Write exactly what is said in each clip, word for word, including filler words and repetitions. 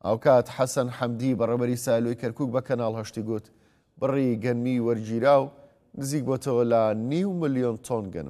ئەوکات حەسەن حەمدی بەڕێبەری سالوی کەرکووک بە کەناڵ هەشتی گوت بڕی گەنمی وەرگیرا و نزیک بۆتەوە لە نیو ملیۆن تۆن گەنم.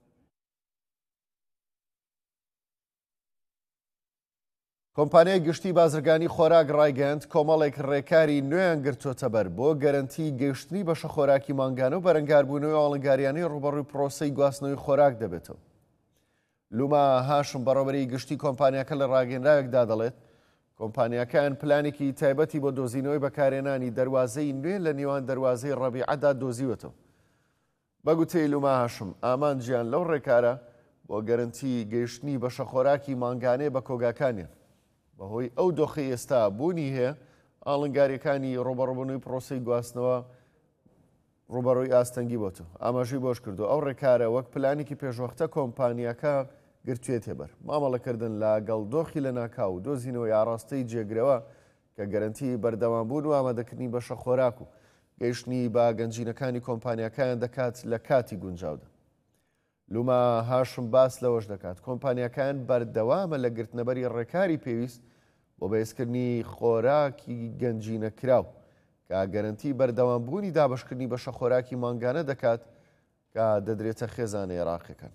کۆمپانیای گشتی بازرگانی خۆراک ڕایگەیاند کۆمەڵێک ڕێکاری نوێیان گرتوۆتە بەر بۆ گەرنتی گەیشتنی بەشە خۆراکی مانگانە و بەرەنگاربوونەوەی ئاڵنگاریانەی ڕوبەڕووی پرۆسەی گواستنەوەی خۆراک دەبێتەوە. لوما هاشم بەڕێوەبەری گشتی کۆمپانیاکە لە ڕاگەیەنراوێکدا دەڵێت کۆمپانیاکان پلانێکی تایبەتی بۆ دۆزینەوەی بەکارهێنانی دەواازەی نوێ لە نێوان دەواازەی ڕەبیعەدا دۆزیوەتەوە. بە گوتەی لوما هاشم ئامانجیان لەو ڕێکارە بۆ گەرنتی گەیشتنی بەشە خۆراکی مانگانەیە بە کۆگاکانیان. بەهۆی ئەو دۆخی ئێستا بوونی هەیە ئاڵنگاریەکانی ڕۆبەڕبوونەوەی پرۆسەی گواستنەوە ڕوبەڕووی ئاستەنگی بۆتەوە. ئاماژەی بۆش کردو ئەو ڕێکارە وەک پلانێکی پێشوەختە کۆمپانیاکە گرتوێتێ بەر مامەڵەکردن لەگەڵ دۆخی لە ناکاو و دۆزینەوەی ئاڕاستەی جێگرەوە کە گەرنتی بەردەوامبوون و ئامادەکردنی بەشە خۆراک و گەیشتنی با گەنجینەکانی کۆمپانیاکان دەکات لە کاتی گونجاودا. لوما هاشم باس لەوەش دەکات کۆمپانیاکان بەردەوامە لە گرتنەبەری ڕێکاری پێویست بۆ بەهێزکردنی خۆراکی گەنجینەکراو کە گەرنتی بەردەوامبوونی دابشکردنی بەشە خۆراکی مانگانە دەکات کە دەدرێتە خێزانە عێراقیەکان.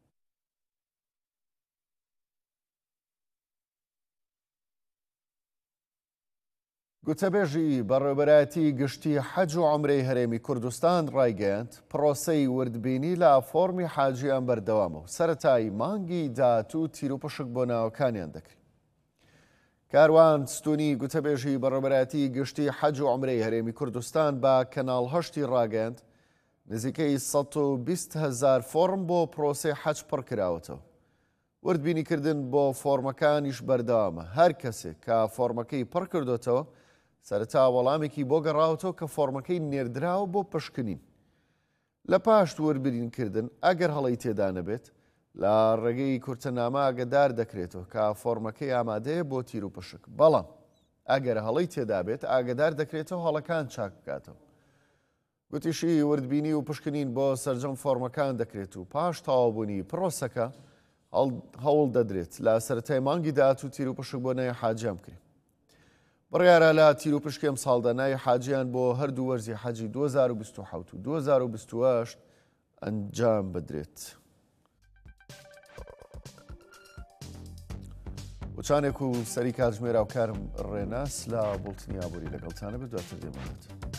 گوتەبێژی بەڕێوەبەرایەتی گشتی حەج و عومرەی هەرێمی کوردستان ڕایگەیاند پرۆسەی وردبینی لە فۆرمی حاجیان بەردەوامە و سەرەتایی مانگی داهاتوو تیر و پشک بۆ ناوەکانیان دەکرێت. کاروان ستونی گوتەبێژی بەڕێوەبەرایەتی گشتی حەج و عومرەی هەرێمی کوردستان بە کەناڵ هەشتی ڕاگەیاند نزیکەی سەد و بیست هەزار فۆرم بۆ پرۆسەی حەج پڕ کراوەتەوە. وردبینیکردن بۆ فۆرمەکانیش بەردەوامە. هەر کەسێک کە فۆرمەکەی پڕ کردوتەوە سەرەتا وەڵامێکی بۆ گەڕاوەتەوە کە فۆرمەکەی نێردراوە بۆ پشکنین. لە پاش وەربرینکردن ئەگەر هەڵی تێدا نەبێت لە ڕێگەی کورتەنامە ئاگادار دەکرێتەوە کە فۆرمەکەی ئامادەیە بۆ تیر و پشک. بەڵام ئەگەر هەڵی تێدا بێت ئاگادار دەکرێتەوە هەڵەکان چاک بکاتەوە. گوتیشی وردبینی و پشکنین بۆ سەرجەم فۆرمەکان دەکرێت و پاش تەواوبوونی پرۆسەکە هەوڵ دەدرێت لە سەرەتای مانگی داهاتوو تیر و پشک بۆ ناوی حاجیان بکرێت. بڕیارە لە تیر و پشکێم ساڵدا ناوی حاجیان بۆ هەردوو وەرزی حەجی دوو هەزار و بیست و حەوت و دوو هەزار و بیست و هەشت ئەنجام بدرێت. وچانێک و سەری کاتژمێرا و کارم ڕێناس لە بوڵتنی ئابووری لەگەڵتانە بێت دواتر دێمانێت.